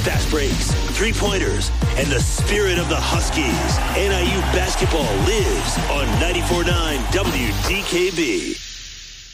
fast breaks, three-pointers, and the spirit of the Huskies. NIU basketball lives on 94.9 WDKB.